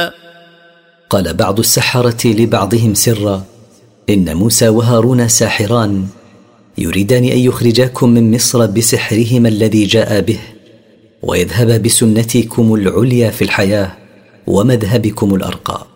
قال بعض السحرة لبعضهم سرا: إن موسى وهارون ساحران يريدان أن يخرجاكم من مصر بسحرهما الذي جاء به، ويذهبا بسنتكم العليا في الحياة ومذهبكم الأرقى.